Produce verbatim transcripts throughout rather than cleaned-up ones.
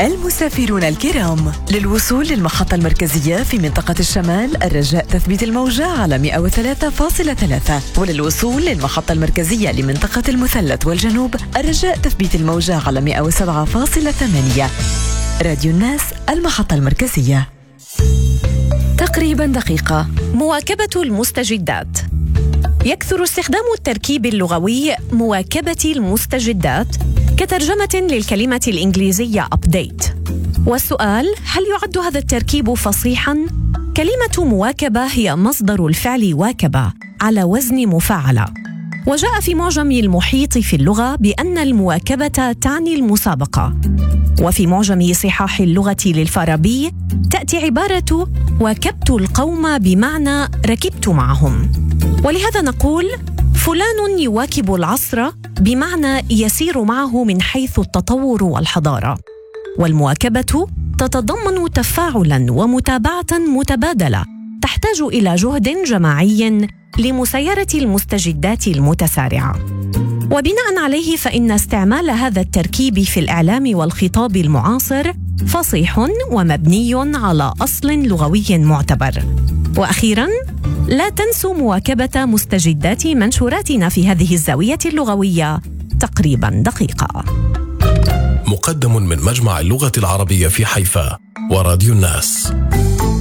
المسافرون الكرام، للوصول للمحطة المركزية في منطقة الشمال الرجاء تثبيت الموجة على مئة وثلاثة فاصلة ثلاثة، وللوصول للمحطة المركزية لمنطقة المثلث والجنوب الرجاء تثبيت الموجة على مئة وسبعة فاصلة ثمانية. راديو الناس، المحطة المركزية. تقريبا دقيقة. مواكبة المستجدات. يكثر استخدام التركيب اللغوي مواكبة المستجدات كترجمة للكلمة الإنجليزية update. والسؤال: هل يعد هذا التركيب فصيحاً؟ كلمة مواكبة هي مصدر الفعل واكب على وزن مفاعلة، وجاء في معجم المحيط في اللغة بأن المواكبة تعني المسابقة، وفي معجم صحاح اللغة للفارابي تأتي عبارة واكبت القوم بمعنى ركبت معهم. ولهذا نقول فلان يواكب العصر بمعنى يسير معه من حيث التطور والحضارة. والمواكبة تتضمن تفاعلاً ومتابعة متبادلة تحتاج إلى جهد جماعي لمسايرة المستجدات المتسارعة. وبناء عليه فإن استعمال هذا التركيب في الإعلام والخطاب المعاصر فصيح ومبني على أصل لغوي معتبر. وأخيراً، لا تنسوا مواكبة مستجدات منشوراتنا في هذه الزاوية اللغوية تقريباً دقيقة. مقدم من مجمع اللغة العربية في حيفا وراديو الناس.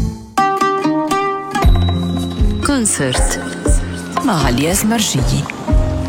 كونسرت مع الياس مرجي.